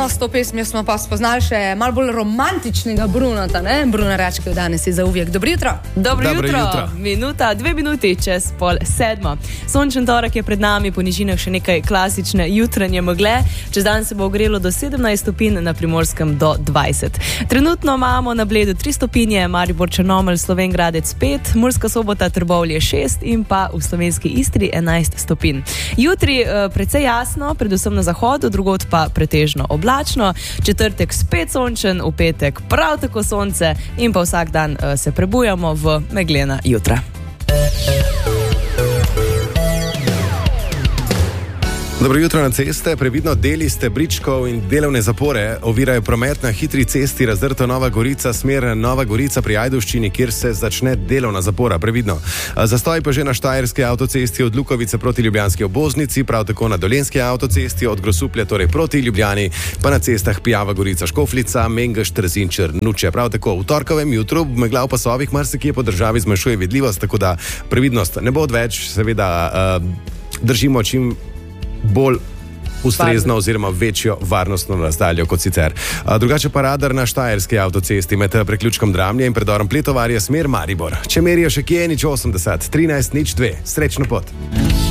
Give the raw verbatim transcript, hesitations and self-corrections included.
No, s to pesmijo smo pa spoznali še malo bolj romantičnega Brunota, ne? Bruna Račke v danes je za uvijek. Dobro jutro. Dobro, Dobro jutro. jutro. Minuta, dve minuti čez pol sedmo. Sončen torek je pred nami, po nižinah še nekaj klasične jutranje megle. Čez dan se bo ogrelo do sedemnajst stopinj, na Primorskem do dvajset. Trenutno imamo na Bledu tri stopinje, Maribor, Črnomelj, Slovenj Gradec pet, Murska Sobota, Trbovlje šest in pa v slovenski Istri enajst stopinj. Jutri eh, precej jasno, predvsem na zahodu, drugod pa pretežno oblačno. Četrtek spet sončen, v petek prav tako sonce in pa vsak dan uh, se prebujamo v meglena jutra. Dobro jutro na ceste. Previdno, deli stebričkov in delovne zapore ovirajo promet na hitri cesti Razdrto Nova Gorica, smer Nova Gorica pri Ajdovščini, kjer se začne delovna zapora. Previdno. Zastoj pa že na Štajerski avtocesti od Lukovice proti ljubljanski obvoznici, prav tako na Dolenjski avtocesti od Grosuplja torej proti Ljubljani, pa na cestah Pijava Gorica Škofljica, Mengeš, Trzin, Črnuče. Prav tako v torkovem jutru megla v pasovih marsikje po državi zmanjšuje vidljivost, tako da previdnost ne bo odveč, seveda uh, držimo čim bolj ustrezno oziroma večjo varnostno razdaljo kot sicer. A, drugače pa radar na Štajerski avtocesti med preključkom Dramlje in predorom Pletovarje smer Maribor. Če merijo še kje, nič osemdeset, trinajst, nič dve. Srečno pot.